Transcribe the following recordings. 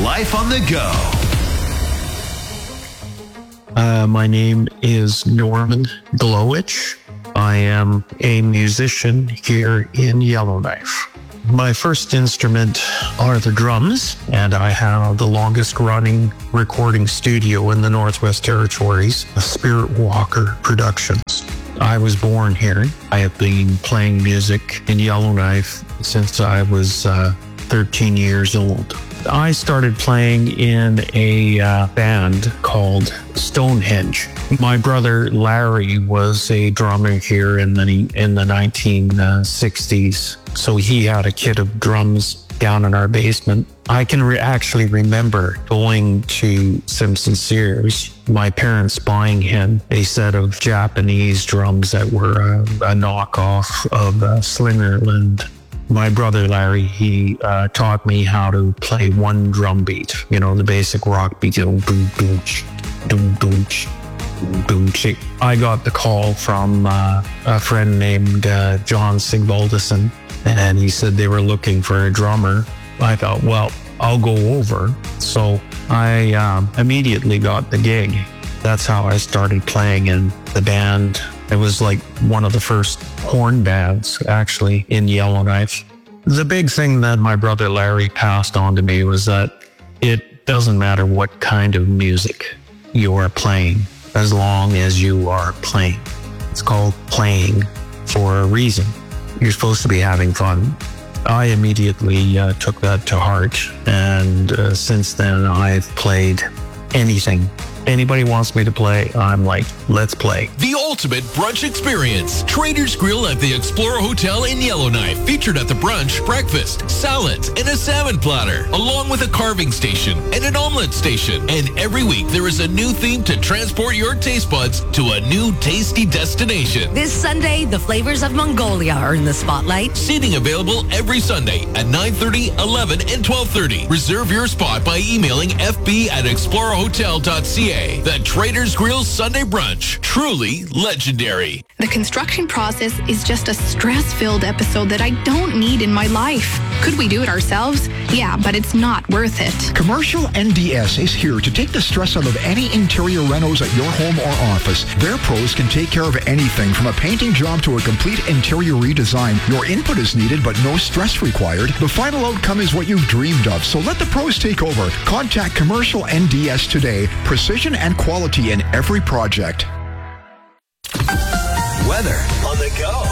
Life on the Go. My name is Norman Glowich. I am a musician here in Yellowknife. My first instrument are the drums, and I have the longest running recording studio in the Northwest Territories, Spirit Walker Productions. I was born here. I have been playing music in Yellowknife since I was 13 years old. I started playing in a band called Stonehenge. My brother Larry was a drummer here in the 1960s. So he had a kit of drums down in our basement. I can actually remember going to Simpson Sears, my parents buying him a set of Japanese drums that were a knockoff of Slingerland. My brother Larry, he taught me how to play one drum beat, the basic rock beat. I got the call from a friend named John Sigvaldson, and he said they were looking for a drummer. I thought, well, I'll go over. So I immediately got the gig. That's how I started playing in the band. It was like one of the first horn bands, actually, in Yellowknife. The big thing that my brother Larry passed on to me was that it doesn't matter what kind of music you are playing, as long as you are playing. It's called playing for a reason. You're supposed to be having fun. I immediately took that to heart, and since then I've played anything. Anybody wants me to play, I'm like, let's play. The ultimate brunch experience. Trader's Grill at the Explorer Hotel in Yellowknife. Featured at the brunch, breakfast, salads, and a salmon platter, along with a carving station and an omelet station. And every week there is a new theme to transport your taste buds to a new tasty destination. This Sunday, the flavors of Mongolia are in the spotlight. Seating available every Sunday at 9:30, 11, and 12:30. Reserve your spot by emailing fb@explorerhotel.ca. The Trader's Grill Sunday Brunch. Truly legendary. The construction process is just a stress-filled episode that I don't need in my life. Could we do it ourselves? Yeah, but it's not worth it. Commercial NDS is here to take the stress out of any interior renos at your home or office. Their pros can take care of anything from a painting job to a complete interior redesign. Your input is needed, but no stress required. The final outcome is what you've dreamed of, so let the pros take over. Contact Commercial NDS today. Precision and quality in every project. Weather on the go.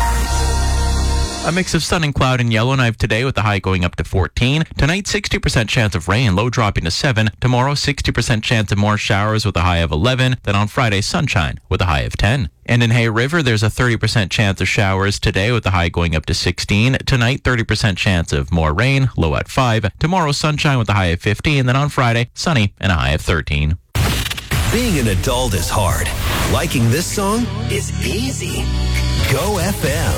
A mix of sun and cloud in Yellowknife today with the high going up to 14. Tonight, 60% chance of rain, low dropping to 7. Tomorrow, 60% chance of more showers with a high of 11. Then on Friday, sunshine with a high of 10. And in Hay River, there's a 30% chance of showers today with the high going up to 16. Tonight, 30% chance of more rain, low at 5. Tomorrow, sunshine with a high of 15. Then on Friday, sunny and a high of 13. Being an adult is hard. Liking this song is easy. Go FM.